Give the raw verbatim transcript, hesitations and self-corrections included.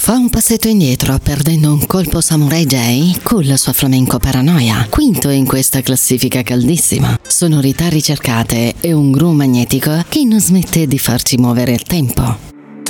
Fa un passetto indietro perdendo un colpo Samurai J con la sua flamenco paranoia, quinto in questa classifica caldissima. Sonorità ricercate e un groove magnetico che non smette di farci muovere il tempo.